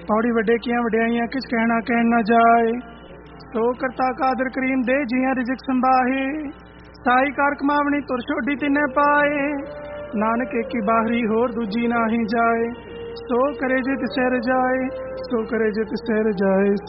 पौड़ी वड्डे किया वड्याइयां किस कहना कहन न जाए। सो करता कादर करीम दे जियां रिजक संभाहे। साई कार कमावनी तुर छोडी तिन्ने पाए। नानक एक ही बाहरी होर दूजी ना ही जाए। सो करे जे तिसे रजाए, सो करे जे तिसे रजाए।